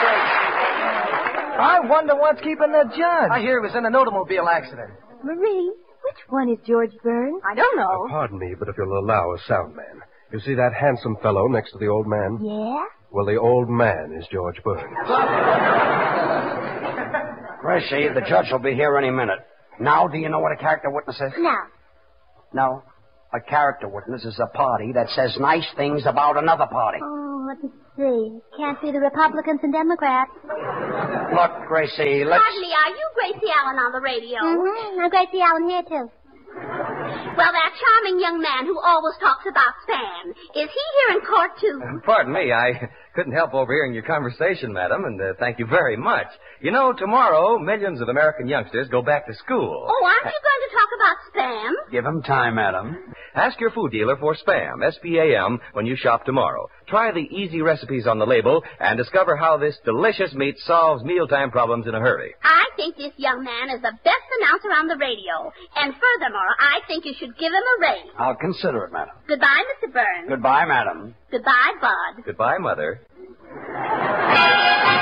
I wonder what's keeping the judge. I hear he was in an automobile accident. Marie, which one is George Burns? I don't know. Pardon me, but if you'll allow a sound man. You see that handsome fellow next to the old man? Yeah? Well, the old man is George Burns. Gracie, the judge will be here any minute. Now, do you know what a character witness is? No. No. A character witness is a party that says nice things about another party. Oh, let me see. Can't see the Republicans and Democrats. Look, Gracie, let's... Hardly, are you Gracie Allen on the radio? Mm-hmm. I'm Gracie Allen here, too. Well, that charming young man who always talks about Stan, is he here in court, too? Pardon me, I couldn't help overhearing your conversation, madam, and thank you very much. You know, tomorrow, millions of American youngsters go back to school. Oh, aren't you going to talk about Spam? Give him time, madam. Ask your food dealer for Spam, S-P-A-M, when you shop tomorrow. Try the easy recipes on the label and discover how this delicious meat solves mealtime problems in a hurry. I think this young man is the best announcer on the radio. And furthermore, I think you should give him a raise. I'll consider it, madam. Goodbye, Mr. Burns. Goodbye, madam. Goodbye, Bud. Goodbye, Mother.